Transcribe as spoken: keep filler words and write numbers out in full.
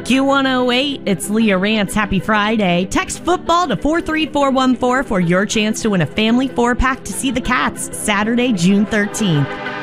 Q one oh eight, it's Leah Rance. Happy Friday. Text football to four three four one four for your chance to win a family four-pack to see the Cats Saturday, June thirteenth.